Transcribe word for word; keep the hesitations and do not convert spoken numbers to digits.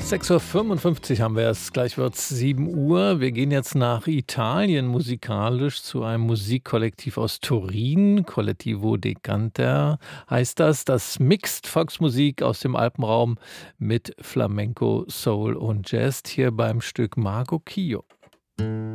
sechs Uhr fünfundfünfzig haben wir es, gleich wird's sieben Uhr. Wir gehen jetzt nach Italien musikalisch zu einem Musikkollektiv aus Turin. Collettivo De Canter heißt das. Das mixt Volksmusik aus dem Alpenraum mit Flamenco, Soul und Jazz hier beim Stück Mago Kio.